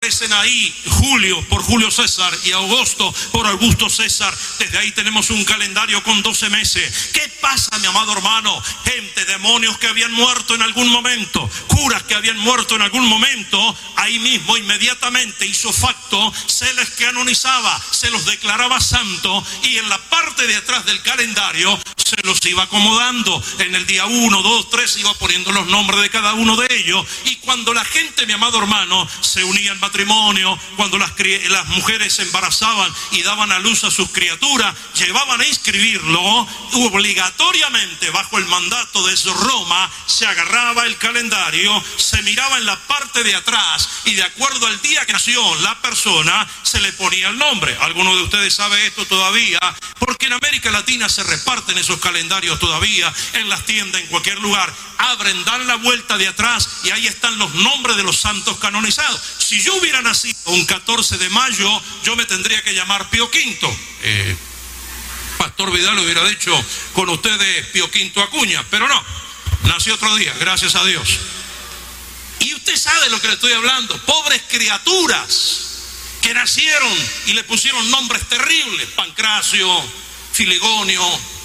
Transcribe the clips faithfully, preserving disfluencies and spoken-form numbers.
aparecen ahí Julio por Julio César y Augusto por Augusto César. Desde ahí tenemos un calendario con doce meses. ¿Qué pasa, mi amado hermano? Gente, demonios que habían muerto en algún momento, curas que habían muerto en algún momento, ahí mismo inmediatamente hizo facto, se les canonizaba, se los declaraba santo, y en la parte de atrás del calendario se los iba acomodando. En el día uno, dos, tres iba poniendo los nombres de cada uno de ellos. Y cuando la gente, mi amado hermano, se unía en matrimonio, cuando las, las mujeres se embarazaban y daban a luz a sus criaturas, llevaban a inscribirlo obligatoriamente bajo el mandato de Roma. Se agarraba el calendario, se miraba en la parte de atrás y de acuerdo al día que nació la persona se le ponía el nombre. ¿Alguno de ustedes sabe esto todavía? Porque en América Latina se reparten esos calendarios todavía en las tiendas, en cualquier lugar. Abren, dan la vuelta de atrás y ahí están los nombres de los santos canonizados. Si yo hubiera nacido un catorce de mayo, yo me tendría que llamar Pío Quinto. Eh, Pastor Vidal lo hubiera dicho con ustedes Pío Quinto Acuña, pero no, nació otro día, gracias a Dios. Y usted sabe lo que le estoy hablando. Pobres criaturas que nacieron y le pusieron nombres terribles: Pancracio, Filigonio,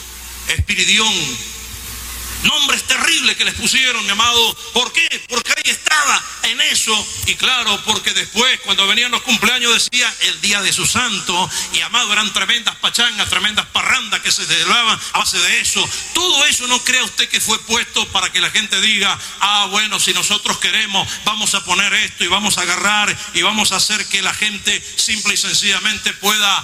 Espiridión. Nombres terribles que les pusieron, mi amado. ¿Por qué? Porque ahí estaba en eso. Y claro, porque después, cuando venían los cumpleaños, decía el día de su santo. Y amado, eran tremendas pachangas, tremendas parrandas que se celebraban a base de eso. Todo eso, no crea usted que fue puesto para que la gente diga: ah, bueno, si nosotros queremos, vamos a poner esto y vamos a agarrar y vamos a hacer que la gente simple y sencillamente pueda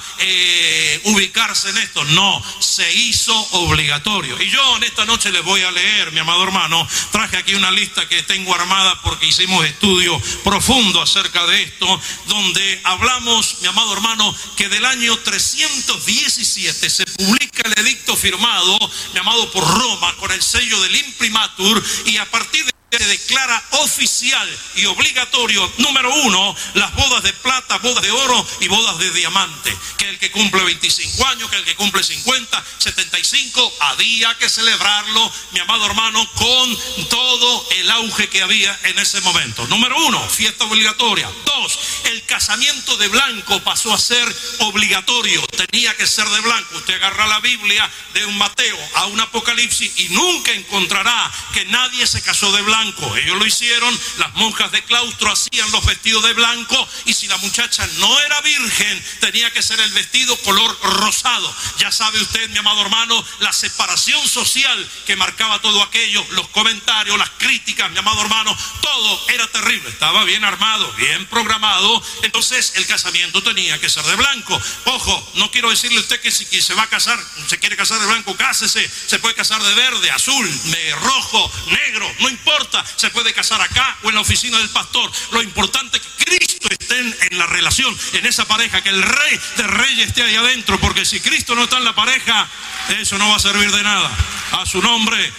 eh, ubicarse en esto. No, se hizo obligatorio. Y yo en esta noche les voy a leer, mi amado hermano, traje aquí una lista que tengo armada porque hicimos estudio profundo acerca de esto, donde hablamos, mi amado hermano, que del año trescientos diecisiete se publica el edicto firmado, mi amado, por Roma con el sello del imprimatur, y a partir de se declara oficial y obligatorio, número uno, las bodas de plata, bodas de oro y bodas de diamante. Que el que cumple veinticinco años, que el que cumple cincuenta, setenta y cinco, había que celebrarlo, mi amado hermano, con todo el auge que había en ese momento. Número uno, fiesta obligatoria. Dos, el casamiento de blanco pasó a ser obligatorio, tenía que ser de blanco. Usted agarra la Biblia de un Mateo a un Apocalipsis y nunca encontrará que nadie se casó de blanco. Ellos lo hicieron, las monjas de claustro hacían los vestidos de blanco, y si la muchacha no era virgen, tenía que ser el vestido color rosado. Ya sabe usted, mi amado hermano, la separación social que marcaba todo aquello, los comentarios, las críticas, mi amado hermano, todo era terrible. Estaba bien armado, bien programado. Entonces el casamiento tenía que ser de blanco. Ojo, no quiero decirle a usted que si se va a casar, se quiere casar de blanco, cásese. Se puede casar de verde, azul, rojo, negro, no importa. Se puede casar acá o en la oficina del pastor. Lo importante es que Cristo esté en, en la relación, en esa pareja, que el Rey de Reyes esté ahí adentro, porque si Cristo no está en la pareja, eso no va a servir de nada. A su nombre.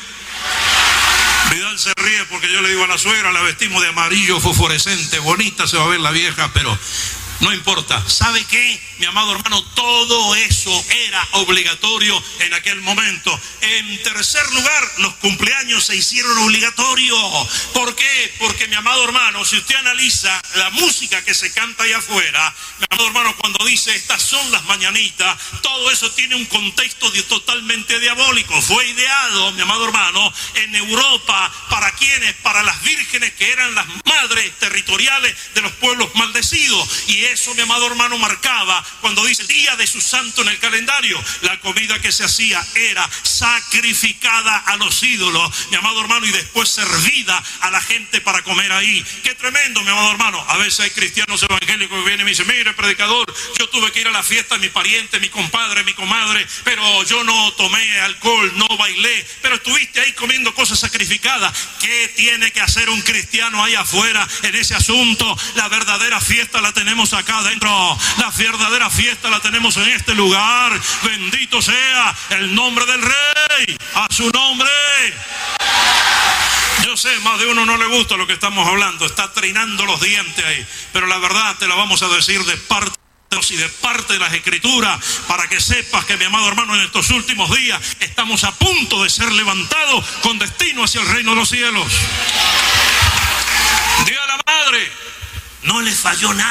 Vidal se ríe porque yo le digo a la suegra: la vestimos de amarillo fosforescente, bonita se va a ver la vieja, pero no importa. ¿Sabe qué, mi amado hermano? Todo eso era obligatorio en aquel momento. En tercer lugar, los cumpleaños se hicieron obligatorios. ¿Por qué? Porque, mi amado hermano, si usted analiza la música que se canta allá afuera, mi amado hermano, cuando dice estas son las mañanitas, todo eso tiene un contexto de, totalmente diabólico. Fue ideado, mi amado hermano, en Europa. ¿Para quiénes? Para las vírgenes, que eran las madres territoriales de los pueblos maldecidos. Y eso, mi amado hermano, marcaba, cuando dice día de su santo en el calendario, la comida que se hacía era sacrificada a los ídolos, mi amado hermano, y después servida a la gente para comer ahí. Qué tremendo, mi amado hermano. A veces hay cristianos evangélicos que vienen y me dicen: mire, predicador, yo tuve que ir a la fiesta de mi pariente, mi compadre, mi comadre, pero yo no tomé alcohol, no bailé, pero estuviste ahí comiendo cosas sacrificadas. ¿Qué tiene que hacer un cristiano ahí afuera en ese asunto? La verdadera fiesta la tenemos acá adentro. La verdadera fiesta la tenemos en este lugar. Bendito sea el nombre del Rey. A su nombre. Yo sé, más de uno no le gusta lo que estamos hablando, está trinando los dientes ahí, pero la verdad te la vamos a decir de parte y de parte de las Escrituras, para que sepas que, mi amado hermano, en estos últimos días estamos a punto de ser levantados con destino hacia el reino de los cielos. Día a la madre, no le falló nada.